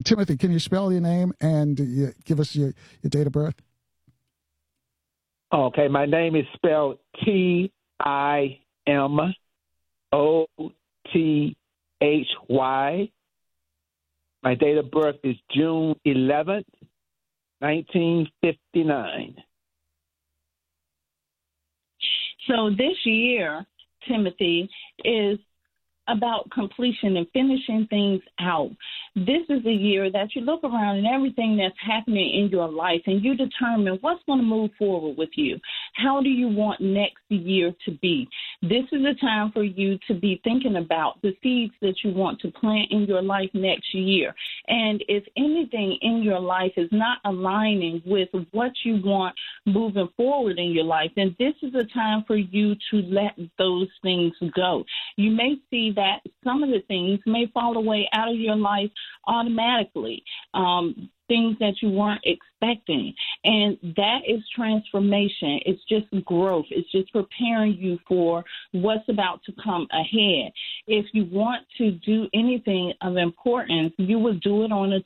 Timothy, can you spell your name and give us your date of birth? Okay, my name is spelled Timothy. My date of birth is June 11th, 1959. So this year, Timothy, is about completion and finishing things out. This is a year that you look around and everything that's happening in your life and you determine what's going to move forward with you. How do you want next year to be? This is a time for you to be thinking about the seeds that you want to plant in your life next year. And if anything in your life is not aligning with what you want moving forward in your life, then this is a time for you to let those things go. You may see that some of the things may fall away out of your life automatically, things that you weren't expecting. And that is transformation. It's just growth. It's just preparing you for what's about to come ahead. If you want to do anything of importance, you would do it on a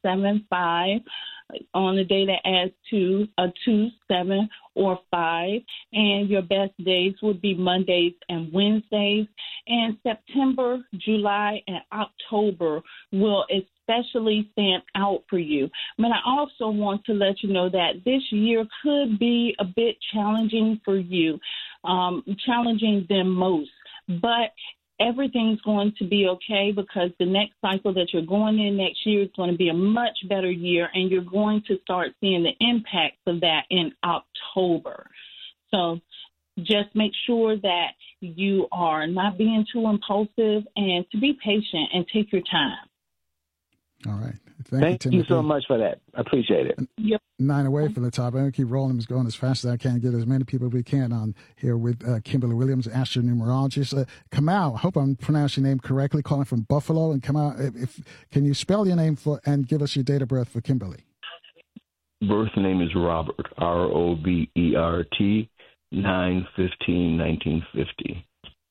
275, on a day that adds to a 2, 7, or 5. And your best days would be Mondays and Wednesdays. And September, July, and October will especially stand out for you. But I also want to let you know that this year could be a bit challenging for you, challenging than most. But everything's going to be okay because the next cycle that you're going in next year is going to be a much better year, and you're going to start seeing the impacts of that in October. So just make sure that you are not being too impulsive and to be patient and take your time. All right. Thank you so much for that. I appreciate it. Yep. 9 away from the top. I'm going to keep rolling. It's going as fast as I can. Get as many people as we can on here with Kimberly Williams, astronumerologist. Kamal, I hope I'm pronouncing your name correctly, calling from Buffalo. And Kamal, can you spell your name and give us your date of birth for Kimberly? Birth name is Robert, Robert, 9/15/1950.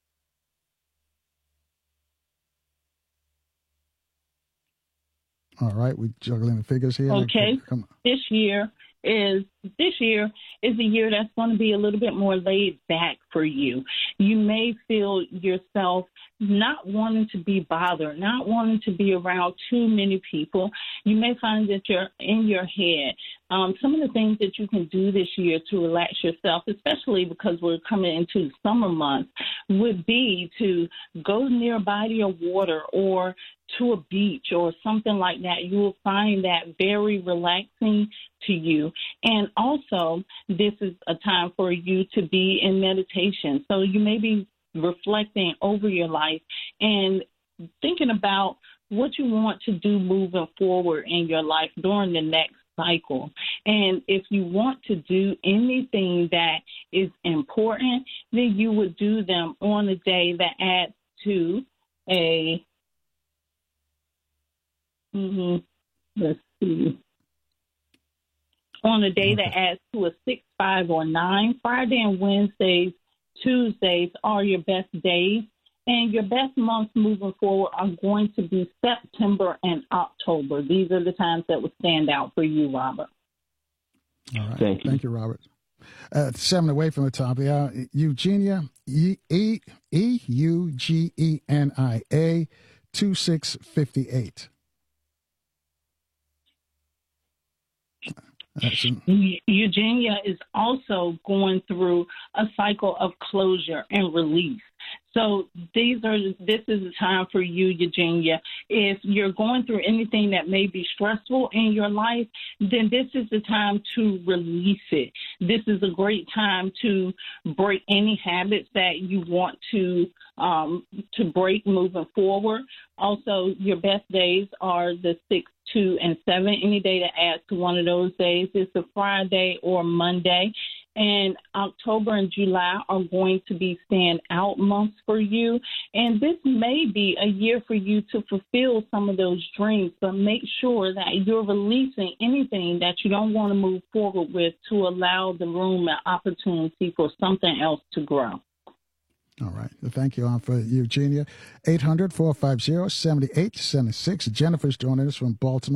All right, we're juggling the figures here. Okay. Come on. This year is a year that's going to be a little bit more laid back for you. You may feel yourself not wanting to be bothered, not wanting to be around too many people. You may find that you're in your head. Some of the things that you can do this year to relax yourself, especially because we're coming into summer months, would be to go near a body of water or to a beach or something like that. You will find that very relaxing to you. And also, this is a time for you to be in meditation. So you may be reflecting over your life and thinking about what you want to do moving forward in your life during the next cycle. And if you want to do anything that is important, then you would do them on a day that adds to a let's see. On a day that adds to a 6, 5, or 9, Friday and Wednesdays, Tuesdays are your best days. And your best months moving forward are going to be September and October. These are the times that will stand out for you, Robert. All right. Thank you. Thank you, Robert. 7 away from the top of the hour. Eugenia, Eugenia, 2658. Eugenia is also going through a cycle of closure and release. So this is a time for you, Eugenia. If you're going through anything that may be stressful in your life, then this is the time to release it. This is a great time to break any habits that you want to break moving forward. Also, your best days are the 6, 2, and 7. Any day that adds to one of those days is a Friday or Monday. And October and July are going to be stand-out months for you. And this may be a year for you to fulfill some of those dreams, but make sure that you're releasing anything that you don't want to move forward with to allow the room and opportunity for something else to grow. All right. Well, thank you, for Eugenia. 800-450-7876. Jennifer's joining us from Baltimore.